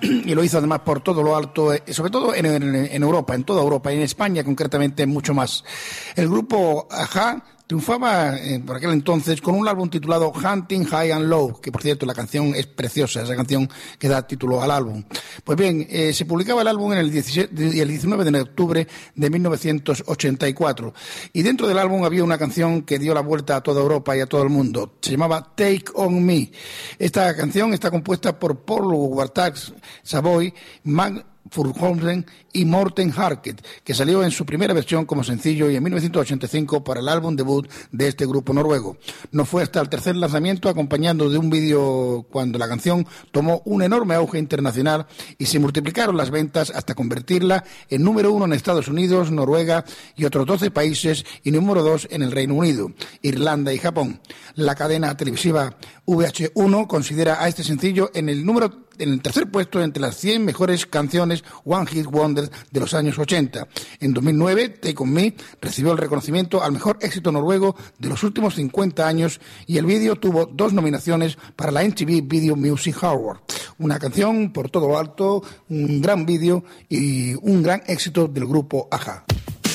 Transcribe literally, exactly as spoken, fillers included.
y lo hizo además por todo lo alto, eh, sobre todo en, en, en Europa, en toda Europa, y en España concretamente mucho más. El grupo A-ha triunfaba eh, por aquel entonces con un álbum titulado Hunting High and Low, que por cierto la canción es preciosa, esa canción que da título al álbum. Pues bien, eh, se publicaba el álbum en el, diecisiete, el diecinueve de octubre de mil novecientos ochenta y cuatro, y dentro del álbum había una canción que dio la vuelta a toda Europa y a todo el mundo. Se llamaba Take On Me. Esta canción está compuesta por Paul Wartax Savoy, Mac Furholmsen y Morten Harket, que salió en su primera versión como sencillo y en mil novecientos ochenta y cinco para el álbum debut de este grupo noruego. No fue hasta el tercer lanzamiento, acompañando de un vídeo, cuando la canción tomó un enorme auge internacional y se multiplicaron las ventas hasta convertirla en número uno en Estados Unidos, Noruega y otros doce países, y número dos en el Reino Unido, Irlanda y Japón. La cadena televisiva V H uno considera a este sencillo en el número en el tercer puesto entre las cien mejores canciones One Hit Wonders de los años ochenta. En dos mil nueve, Take On Me recibió el reconocimiento al mejor éxito noruego de los últimos cincuenta años, y el vídeo tuvo dos nominaciones para la M T V Video Music Award. Una canción por todo lo alto, un gran vídeo y un gran éxito del grupo A-ha.